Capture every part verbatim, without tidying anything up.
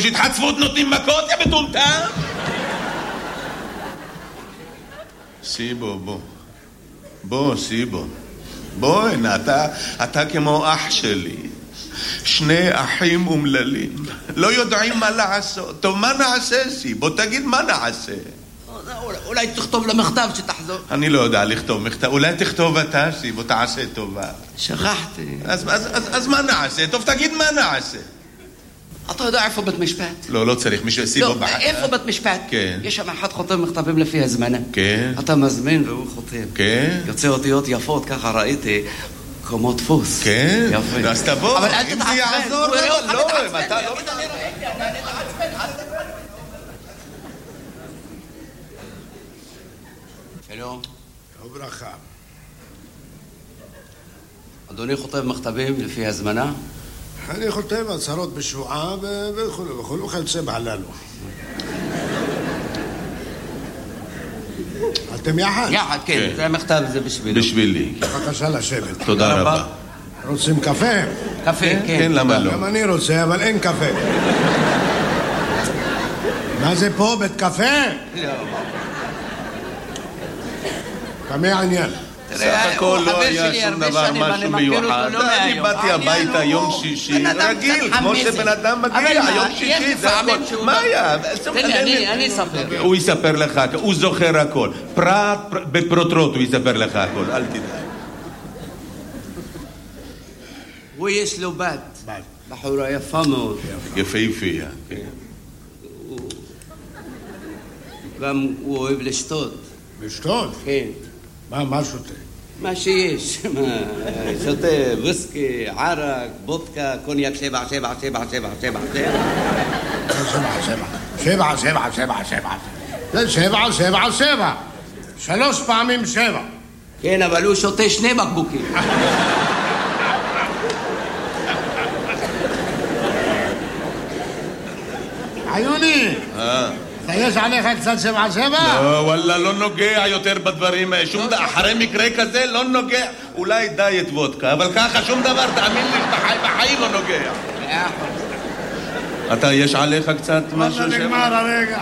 חופש התחצפות נותנים מכות, יא מטומטם? סיבו, בוא. בוא, סיבו. בוא, הנה, אתה, אתה כמו אח שלי. שני אחים אומללים. לא יודעים מה לעשות. טוב, מה נעשה, סיבו? תגיד מה נעשה. אולי תכתוב למכתב שתחזור. אני לא יודע לכתוב מכתב. אולי תכתוב אתה, סיבו, תעשה טובה. שכחתי. אז, אז, אז, אז מה נעשה? טוב, תגיד מה נעשה. אתה יודע איפה בית משפט? לא, לא צריך, מישהו סיבו לא, בחר. איפה בית משפט? כן. יש שם אחד חותם מכתבים לפי הזמנה. כן. אתה מזמין והוא חותם. כן. יוצא אותיות יפות, ככה ראיתי, כמו דפוס. כן. יפה. אז תבוא, אבל אל אם תתעצבן. זה יעזור, הוא יראה אותך לא, מתעצבן. אם אתה לא... שלום. וברכה. אדוני חותם מכתבים לפי הזמנה? אני חותם הצהרות בשבועה וכו' וכו' וכיוצא בהללו. אתם יחד? יחד, כן. זה המכתב, זה בשבילי. בשבילי. בבקשה לשבת. תודה רבה. רוצים קפה? קפה, כן. כן, למה לא? גם אני רוצה, אבל אין קפה. מה זה פה? בית קפה? לא. כמה העניין? סך הכל לא היה שום דבר משהו מיוחד. אני באתי הביתה יום שישי, רגיל, כמו שבן אדם מגיע, יום שישי, זה הכל. מה היה? אני אספר. הוא יספר לך, הוא זוכר הכל. פרט בפרוטרוט הוא יספר לך הכל, אל תדאג. הוא יש לו בת. בחורה יפה מאוד. יפהפייה. גם הוא אוהב לשתות. לשתות? כן. מה, מה שותה? מה שיש, מה, שותה וויסקי, ערק, בודקה, קוניאק שבע, שבע, שבע, שבע, שבע, שבע. שבע, שבע, שבע, שבע, שבע. זה שבע, שבע, שבע. שלוש פעמים שבע. כן, אבל הוא שותה שני בקבוקים. עיוני! אה. יש עליך קצת שבע שבע? לא, וואלה, לא נוגע יותר בדברים. שום דבר, אחרי מקרה כזה לא נוגע. אולי דיאט וודקה, אבל ככה שום דבר, תאמין לי, בחיים לא נוגע. אתה, יש עליך קצת משהו שבע? וואלה, נגמר הרגע.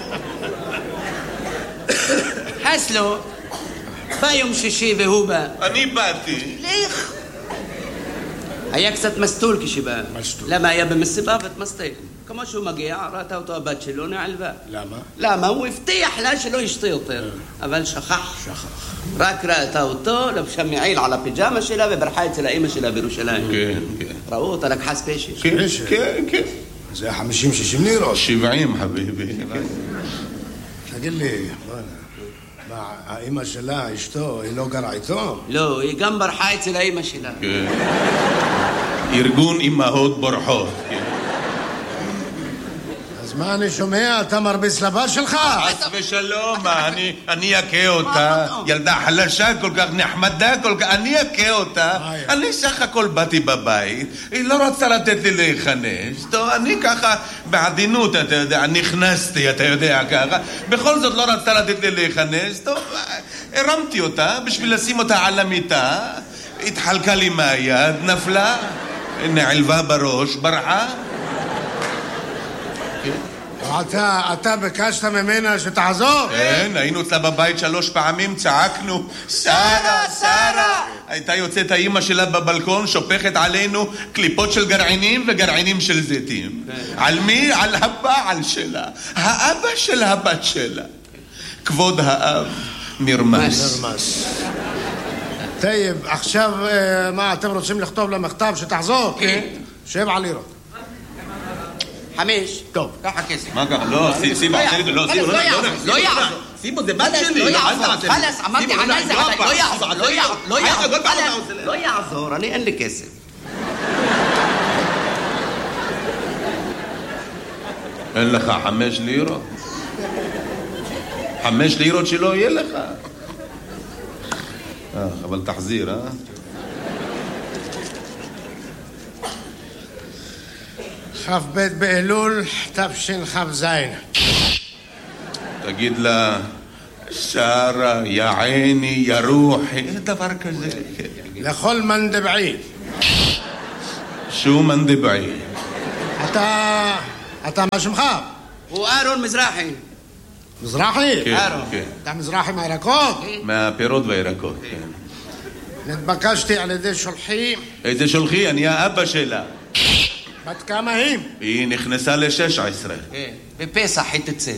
חסלו, בא יום שישי והוא בא. אני באתי. לך. היה קצת מסטול כשבא. מסטול. למה היה במסיבה ותמסטל? כמו שהוא מגיע, ראתה אותו הבת שלו, נעלבה. למה? למה? הוא הבטיח לה שלא ישתה יותר. אבל שכח. שכח. רק ראתה אותו, לבשה מעיל על הפיג'מה שלה וברחה אצל האמא שלה בירושלים. כן, כן. ראו אותה, לקחה ספיישל. כן, כן, כן. זה חמישים שישים לירות. שבעים, חביבי. תגיד לי, מה, האמא שלה, אשתו, היא לא גרה איתו? לא, היא גם ברחה אצל האמא שלה. כן. ארגון אמהות בורחות, כן. אז מה אני שומע? אתה מרביץ לבת שלך? חס ושלום, אני אכה אותה. ילדה חלשה כל כך, נחמדה כל כך, אני אכה אותה. אני סך הכל באתי בבית, היא לא רוצה לתת לי להיכנס. טוב, אני ככה בעדינות, אתה יודע, נכנסתי, אתה יודע ככה. בכל זאת לא רצתה לתת לי להיכנס. טוב, הרמתי אותה בשביל לשים אותה על המיטה. התחלקה לי מהיד, נפלה, נעלבה בראש, ברחה. אתה, אתה ביקשת ממנה שתעזור? כן, היינו אצלה בבית שלוש פעמים, צעקנו, שרה, שרה! הייתה יוצאת האמא שלה בבלקון, שופכת עלינו קליפות של גרעינים וגרעינים של זיתים. על מי? על הבעל שלה, האבא של הבת שלה. כבוד האב נרמס. נרמס. טייב, עכשיו מה, אתם רוצים לכתוב למכתב שתחזור? כן. שבע לירות. חמש. טוב. ככה כסף. מה ככה? לא, סיבו, לא, סיבו, לא יעזור. לא יעזור. סיבו, זה בת שלי. לא יעזור. חלס, אמרתי ענה זה עליי. לא יעזור. לא יעזור. לא יעזור. לא יעזור. אני אין לי כסף. אין לך חמש לירות? חמש לירות שלא יהיה לך. אה, אבל תחזיר, אה? כ"ב באלול תשכ"ז. תגיד לה, שרה, יא עיני, יא רוחי, דבר כזה. לכל מנדבעי. שו מנדבעי? אתה אתה מה שמך? הוא אהרון מזרחי. מזרחי? כן, אהרון. כן. אתה מזרחי מהירקות? מהפירות והירקות, כן. נתבקשתי על ידי שולחי. איזה שולחי? אני האבא שלה. בת כמה היא? היא נכנסה ל-שש עשרה. כן, בפסח היא תצא.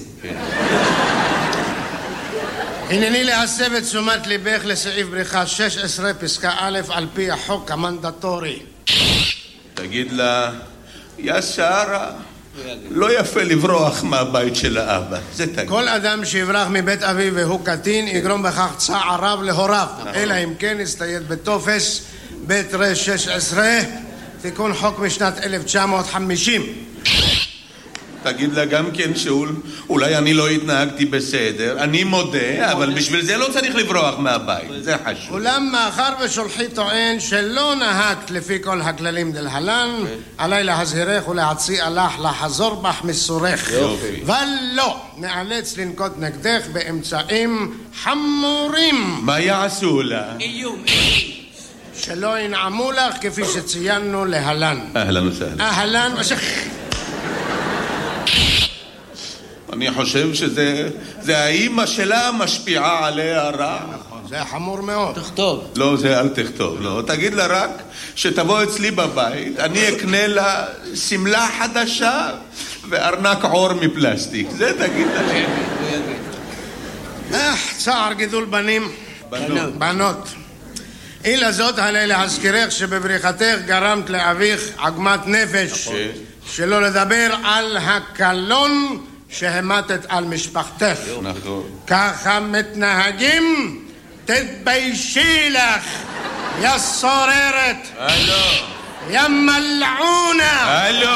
הנני להסב את תשומת ליבך לסעיף בריחה שש עשרה פסקה א' על פי החוק המנדטורי. תגיד לה, יא שרה, לא יפה לברוח מהבית של האבא. זה תגיד. כל אדם שיברח מבית אביו והוא קטין יגרום בכך צער רב להוריו, אלא אם כן יסתייד בטופס בית ר שש עשרה, תיקון חוק משנת אלף תשע מאות וחמישים. תגיד לה גם כן שאולי אני לא התנהגתי בסדר, אני מודה, אבל בשביל זה לא צריך לברוח מהבית, זה חשוב. אולם מאחר ושולחי טוען שלא נהגת לפי כל הכללים דלהלן, עליי להזהירך ולהציע לך לחזור בך מסורך. יופי. ולא, נאלץ לנקוט נגדך באמצעים חמורים. מה יעשו לה? איום. שלא ינעמו לך כפי שציינו להלן. אהלן וסהלן. אהלן ושך. אני חושב שזה זה האימא שלה משפיעה עליה רע. זה חמור מאוד. תכתוב. לא, זה אל תכתוב, לא. תגיד לה רק שתבוא אצלי בבית, אני אקנה לה סמלה חדשה וארנק עור מפלסטיק. זה תגיד לה. אה, צער גידול בנים. בנות. בנות. אילה זאת עלי להזכירך שבבריחתך גרמת לאביך עגמת נפש. שלא לדבר על הקלון שהמתת על משפחתך. נכון. ככה מתנהגים? תתביישי לך, יא סוררת, הלו. יא מלעונה. הלו.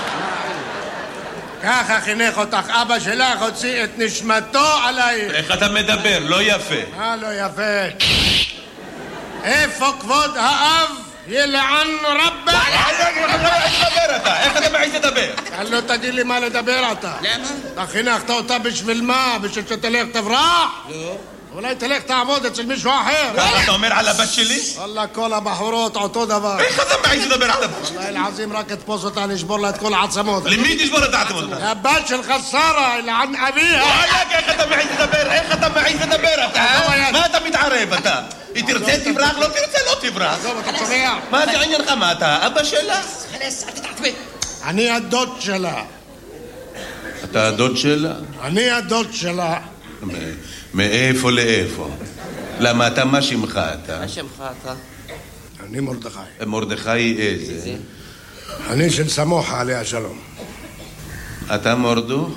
ככה חינך אותך אבא שלך, הוציא את נשמתו עלייך. איך אתה מדבר? לא יפה. אה, לא יפה. איפה כבוד האב? ילען רבה. איך תדבר אתה? איך אתה מעיז לדבר? לא תגיד לי מה לדבר אתה. למה? אתה חינכת אותה בשביל מה? בשביל שתלך תברח? לא. אולי תלך תעבוד אצל מישהו אחר. ככה אתה אומר על הבת שלי? וואלה, כל הבחורות אותו דבר. איך אתה מעיז לדבר על הבת שלי? וואלה, אלעזים רק תפוס אותה, נשבור לה את כל העצמות. למי תשבור את העצמות? הבת שלך שרה, אלען אביה. וואלה, איך אתה מעיז לדבר? איך אתה מעיז לדבר אתה? מה אתה מתערב אתה? היא תרצה תברח, לא תרצה לא תברח. עזוב, אתה שומע? מה זה עניינך? מה אתה? אבא שלה? חלס, אל תתעצבן. אני הדוד שלה. אתה הדוד שלה? אני הדוד שלה. מאיפה לאיפה? למה אתה, מה שמך אתה? מה שמך אתה? אני מרדכי. מרדכי איזה? אני של סמוחה עליה שלום. אתה מורדוך?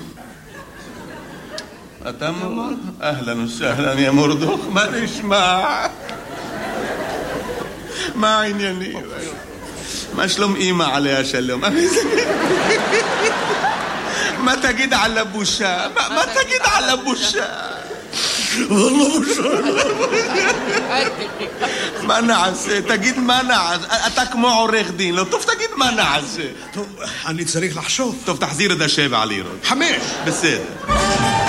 אתה מורדוך? אהלן וסהלן יא מורדוך, מה נשמע? מה העניינים? מה שלום אמא עליה שלום? מה תגיד על הבושה? מה תגיד על הבושה? والله בושה. מה נעשה? תגיד מה נעשה? אתה כמו עורך דין, לא טוב תגיד מה נעשה. טוב, אני צריך לחשוב. טוב, תחזיר את השבע לירות. חמש. בסדר.